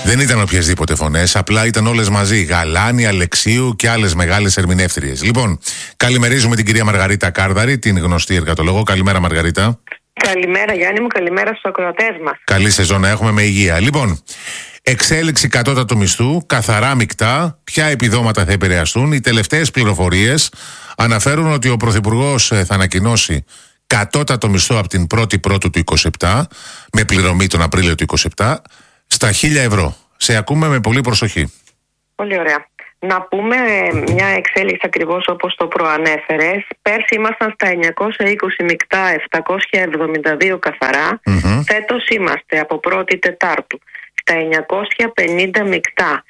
Δεν ήταν οποιασδήποτε φωνές, απλά ήταν όλες μαζί. Γαλάνη, Αλεξίου και άλλες μεγάλες ερμηνεύτριες. Λοιπόν, καλημερίζουμε την κυρία Μαργαρίτα Κάρδαρη, την γνωστή εργατολόγο. Καλημέρα, Μαργαρίτα. Καλημέρα, Γιάννη μου, καλημέρα στους ακροατές μας. Καλή σεζόν να έχουμε με υγεία. Λοιπόν, εξέλιξη κατώτατου μισθού, καθαρά μεικτά, ποια επιδόματα θα επηρεαστούν. Οι τελευταίες πληροφορίες αναφέρουν ότι ο Πρωθυπουργός θα ανακοινώσει κατώτατο μισθό από την 1η Πρώτου του 27, με πληρωμή τον Απρίλιο του 27, στα 1.000 ευρώ. Σε ακούμε με πολύ προσοχή. Πολύ ωραία. Να πούμε μια εξέλιξη ακριβώς όπως το προανέφερες. Πέρσι ήμασταν στα 920 μεικτά, 772 καθαρά. Φέτος είμαστε από 1η Τετάρτου στα 950 μεικτά,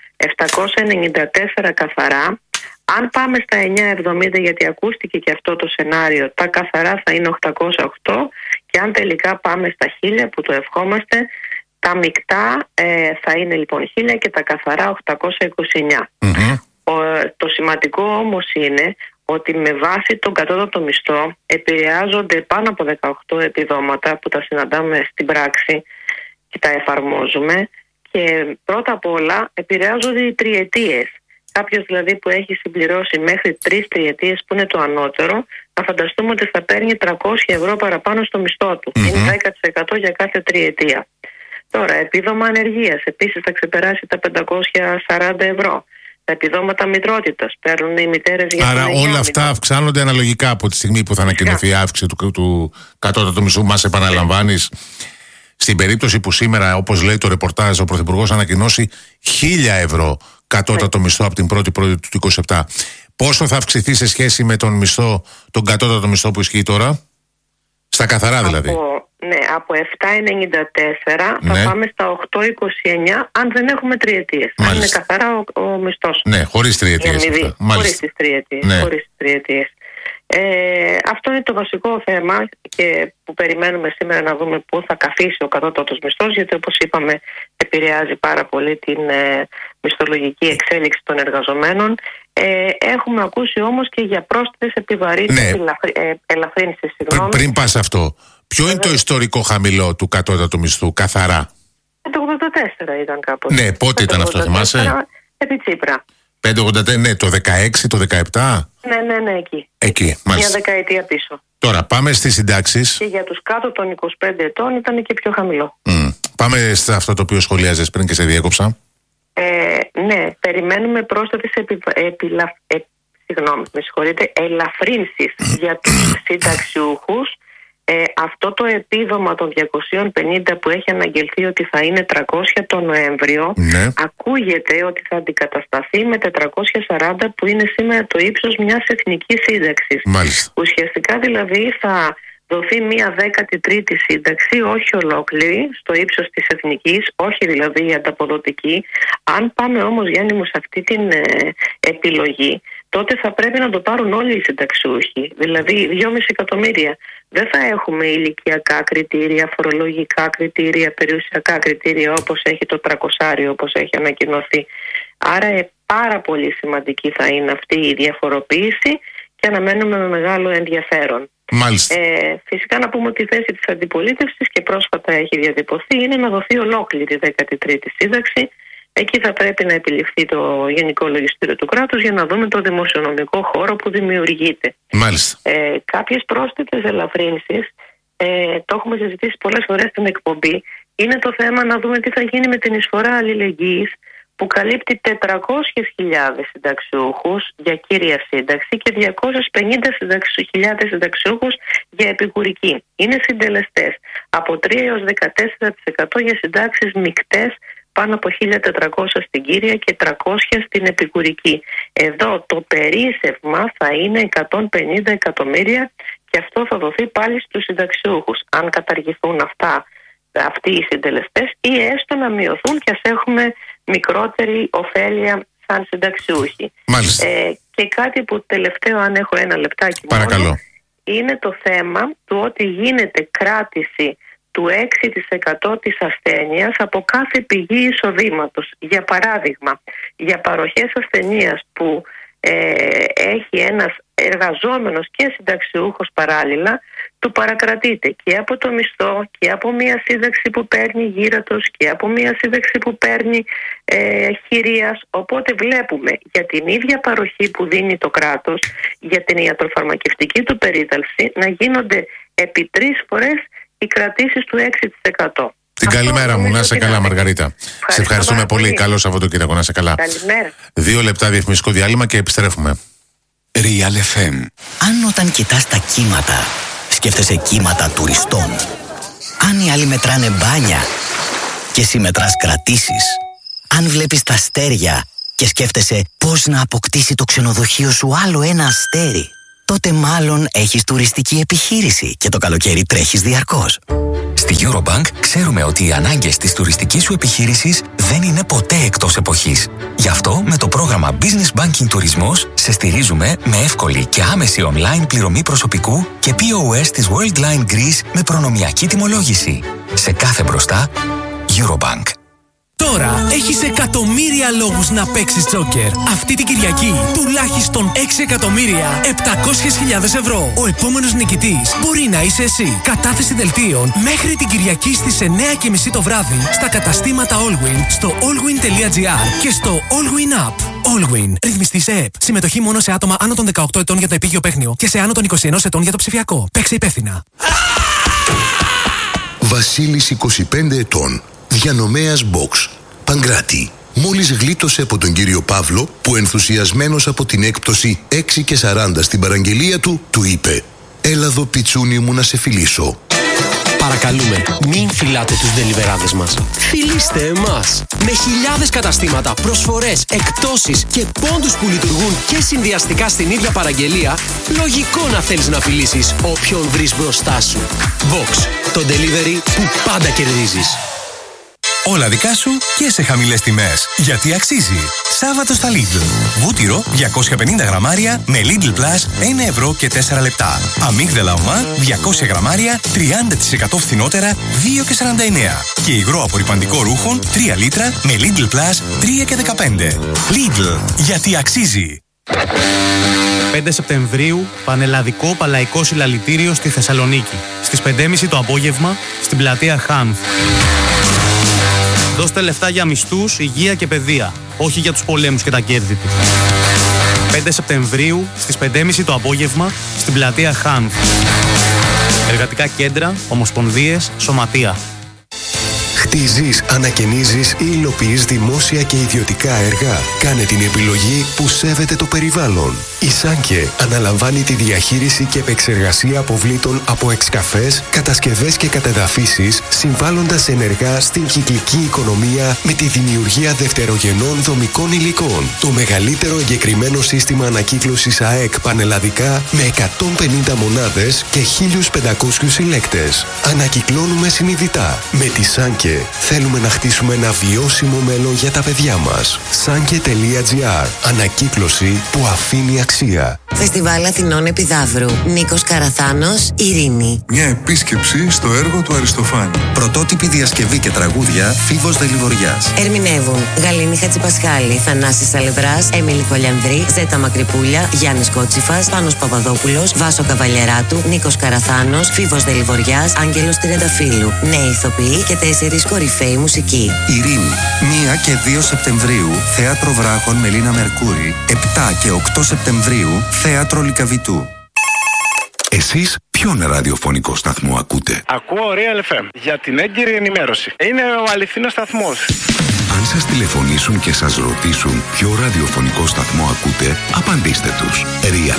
794 καθαρά. Αν πάμε στα 970, γιατί ακούστηκε και αυτό το σενάριο, τα καθαρά θα είναι 808, και αν τελικά πάμε στα 1000 που το ευχόμαστε, τα μεικτά θα είναι λοιπόν 1000 και τα καθαρά 829. Το σημαντικό όμως είναι ότι με βάση τον κατώτατο μισθό επηρεάζονται πάνω από 18 επιδόματα που τα συναντάμε στην πράξη και τα εφαρμόζουμε, και πρώτα απ' όλα επηρεάζονται οι τριετίες. Κάποιος δηλαδή που έχει συμπληρώσει μέχρι 3 τριετίες, που είναι το ανώτερο, να φανταστούμε ότι θα παίρνει 300 ευρώ παραπάνω στο μισθό του. Είναι 10% για κάθε τριετία. Τώρα, επίδομα ανεργίας επίσης θα ξεπεράσει τα 540 ευρώ. Τα επιδόματα μητρότητας παίρνουν οι μητέρες για άρα όλα αυτά αυξάνονται αναλογικά από τη στιγμή που θα ανακοινωθεί η αύξηση του κατώτατου μισθού. Μας επαναλαμβάνεις, στην περίπτωση που σήμερα, όπως λέει το ρεπορτάζ, ο Πρωθυπουργός ανακοινώσει 1.000 ευρώ κατώτατο μισθό από την 1η Πρώτη του 27, πόσο θα αυξηθεί σε σχέση με τον μισθό, τον κατώτατο μισθό που ισχύει τώρα? Στα καθαρά δηλαδή. Από 7,94 θα πάμε στα 8,29 αν δεν έχουμε τριετίες. Αν είναι καθαρά ο μισθός. Ναι, χωρίς τριετίες. Χωρίς τις τριετίες. Αυτό είναι το βασικό θέμα και που περιμένουμε σήμερα να δούμε πού θα καθίσει ο κατώτατος μισθός, γιατί όπως είπαμε επηρεάζει πάρα πολύ την μισθολογική εξέλιξη των εργαζομένων. Έχουμε ακούσει όμως και για πρόσθετες επιβαρύνσεις, ελαφρύνσεις. Πριν πας αυτό, ποιο είναι το ιστορικό χαμηλό του κατώτατου μισθού καθαρά? Το 84 ήταν κάποτε. Ναι, πότε ήταν αυτό, θυμάσαι? Επί Τσίπρα. 5,84, ναι, το 16, το 17. Ναι, εκεί. Μάλιστα. Μια δεκαετία πίσω. Τώρα πάμε στις συντάξεις. Και για τους κάτω των 25 ετών ήταν και πιο χαμηλό. Πάμε σε αυτό το οποίο σχολιάζες πριν και σε διέκοψα. Ναι, περιμένουμε πρόσθετες ελαφρύνσεις για τους συνταξιούχους. Αυτό το επίδομα των 250 που έχει αναγγελθεί ότι θα είναι 300 τον Νοέμβριο, ακούγεται ότι θα αντικατασταθεί με 440 που είναι σήμερα το ύψος μιας εθνικής σύνταξης. Ουσιαστικά δηλαδή θα δοθεί μια 13η σύνταξη, όχι ολόκληρη, στο ύψος της εθνικής, όχι δηλαδή η ανταποδοτική. Αν πάμε όμως, Γιάννη μου, σε αυτή την επιλογή, τότε θα πρέπει να το πάρουν όλοι οι συνταξιούχοι, δηλαδή 2,5 εκατομμύρια. Δεν θα έχουμε ηλικιακά κριτήρια, φορολογικά κριτήρια, περιουσιακά κριτήρια όπως έχει το 300, όπως έχει ανακοινωθεί. Άρα πάρα πολύ σημαντική θα είναι αυτή η διαφοροποίηση και αναμένουμε με μεγάλο ενδιαφέρον. Φυσικά να πούμε ότι η θέση της αντιπολίτευσης, και πρόσφατα έχει διατυπωθεί, είναι να δοθεί ολόκληρη 13η σύνταξη. Εκεί θα πρέπει να επιληφθεί το Γενικό Λογιστήριο του κράτους για να δούμε το δημοσιονομικό χώρο που δημιουργείται. Κάποιες πρόσθετες ελαφρύνσεις, το έχουμε συζητήσει πολλές φορές στην εκπομπή, είναι το θέμα να δούμε τι θα γίνει με την εισφορά αλληλεγγύης που καλύπτει 400.000 συνταξιούχους για κύρια σύνταξη και 250.000 συνταξιούχους για επικουρική. Είναι συντελεστές από 3 έως 14% για συντάξεις μεικτές, πάνω από 1.400 στην κύρια και 300 στην επικουρική. Εδώ το περίσσευμα θα είναι 150 εκατομμύρια και αυτό θα δοθεί πάλι στους συνταξιούχους. Αν καταργηθούν αυτοί οι συντελεστές ή έστω να μειωθούν και ας έχουμε μικρότερη ωφέλεια σαν συνταξιούχοι. Και κάτι που τελευταίο, αν έχω ένα λεπτάκι μόνο, είναι το θέμα του ότι γίνεται κράτηση του 6% της ασθένειας από κάθε πηγή εισοδήματος. Για παράδειγμα, για παροχές ασθενείας που έχει ένας εργαζόμενος και συνταξιούχος παράλληλα, του παρακρατείται και από το μισθό και από μια σύνταξη που παίρνει γύρατος και από μια σύνταξη που παίρνει χειρίας. Οπότε βλέπουμε για την ίδια παροχή που δίνει το κράτος, για την ιατροφαρμακευτική του περίθαλψη, να γίνονται επί 3 φορές οι κρατήσεις του 6%. Την καλημέρα μου, να είσαι καλά, Μαργαρίτα. Σε ευχαριστούμε πολύ. Καλό Σαββατοκύριακο, να είσαι καλά. Καλημέρα. 2 λεπτά διαφημιστικό διάλειμμα και επιστρέφουμε. Real FM. Αν όταν κοιτάς τα κύματα, σκέφτεσαι κύματα τουριστών. Αν οι άλλοι μετράνε μπάνια και εσύ μετράς κρατήσεις. Αν βλέπεις τα αστέρια και σκέφτεσαι πώς να αποκτήσει το ξενοδοχείο σου άλλο ένα αστέρι, τότε μάλλον έχεις τουριστική επιχείρηση και το καλοκαίρι τρέχεις διαρκώς. Στη Eurobank ξέρουμε ότι οι ανάγκες της τουριστικής σου επιχείρησης δεν είναι ποτέ εκτός εποχής. Γι' αυτό με το πρόγραμμα Business Banking Τουρισμός σε στηρίζουμε με εύκολη και άμεση online πληρωμή προσωπικού και POS της Worldline Greece με προνομιακή τιμολόγηση. Σε κάθε μπροστά, Eurobank. Τώρα έχεις εκατομμύρια λόγους να παίξεις τζόκερ. Αυτή την Κυριακή τουλάχιστον 6.700.000 ευρώ. Ο επόμενος νικητής μπορεί να είσαι εσύ. Κατάθεση δελτίων μέχρι την Κυριακή στις 9:30 το βράδυ στα καταστήματα Allwyn, στο allwyn.gr και στο Allwyn App. Allwyn. Ρυθμιστής ΕΕΠ. Συμμετοχή μόνο σε άτομα άνω των 18 ετών για το επίγειο παίχνιο και σε άνω των 21 ετών για το ψηφιακό. Παίξε υπεύθυνα. Βασίλης, 25 ετών. Διανομέας Box. Παγκράτη. Μόλις γλίτωσε από τον κύριο Παύλο, που ενθουσιασμένος από την έκπτωση 6,40 στην παραγγελία του, του είπε: «Έλα εδώ, πιτσούνι μου, να σε φιλήσω». Παρακαλούμε, μην φυλάτε τους ντελιβεράδες μας. Φιλήστε εμάς. Με χιλιάδες καταστήματα, προσφορές, εκπτώσεις και πόντους που λειτουργούν και συνδυαστικά στην ίδια παραγγελία, λογικό να θέλεις να φιλήσεις όποιον βρεις μπροστά σου. Box. Το delivery που πάντα κερδίζεις. Όλα δικά σου και σε χαμηλές τιμές. Γιατί αξίζει. Σάββατο στα Lidl. Βούτυρο 250 γραμμάρια με Lidl Plus 1 ευρώ και 4 λεπτά. Αμύγδαλα ομά 200 γραμμάρια 30% φθηνότερα 2,49. Και υγρό απορρυπαντικό ρούχων 3 λίτρα με Lidl Plus 3,15. Lidl. Γιατί αξίζει. 5 Σεπτεμβρίου, Πανελλαδικό Παλαϊκό Συλλαλητήριο στη Θεσσαλονίκη. Στις 5:30 το απόγευμα, στην πλατεία Χάνθ. Δώστε λεφτά για μισθούς, υγεία και παιδεία, όχι για τους πολέμους και τα κέρδη του. 5 Σεπτεμβρίου, στις 5:30 το απόγευμα, στην πλατεία Χάνθ. Εργατικά κέντρα, ομοσπονδίες, σωματεία. Χτίζεις, ανακαινίζεις ή υλοποιείς δημόσια και ιδιωτικά έργα. Κάνε την επιλογή που σέβεται το περιβάλλον. Η Σάνκε αναλαμβάνει τη διαχείριση και επεξεργασία αποβλήτων από εξκαφές, κατασκευές και κατεδαφίσεις, συμβάλλοντας ενεργά στην κυκλική οικονομία με τη δημιουργία δευτερογενών δομικών υλικών. Το μεγαλύτερο εγκεκριμένο σύστημα ανακύκλωσης ΑΕΚ πανελλαδικά με 150 μονάδες και 1.500 συλλέκτες. Ανακυκλώνουμε συνειδητά. Με τη Σάνκε θέλουμε να χτίσουμε ένα βιώσιμο μέλλον για τα παιδιά μας. Sanke.gr. Ανακύκλωση που αφήνει αξία. Φεστιβάλ Αθηνών Επιδαύρου. Νίκος Καραθάνος, Ειρήνη. Μια επίσκεψη στο έργο του Αριστοφάνη. Πρωτότυπη διασκευή και τραγούδια Φίβος Δελιβοριάς. Ερμηνεύουν Γαλήνη Χατζηπασχάλη, Θανάσης Σαλευράς, Έμιλη Κολιανδρή, Ζέτα Μακρυπούλια, Γιάννης Κότσιφας, Πάνος Παπαδόπουλος, Βάσο Καβαλιεράτου, Νίκος Καραθάνος, Φίβος Δελιβοριάς, Άγγελος Τριανταφύλου. Νέοι ηθοποιοί και 4 κορυφαίοι μουσικοί. Ειρήνη. 1 και 2 Σεπτεμβρίου, Θέατρο Βράχων Μελίνα Μερκούρη. 7 και 8 Σεπτεμβρίου, Θέατρο Λυκαβητού. Εσείς ποιον ραδιοφωνικό σταθμό ακούτε? Ακούω Real FM για την έγκυρη ενημέρωση. Είναι ο αληθινός σταθμός. Αν σας τηλεφωνήσουν και σας ρωτήσουν ποιο ραδιοφωνικό σταθμό ακούτε, απαντήστε τους. Real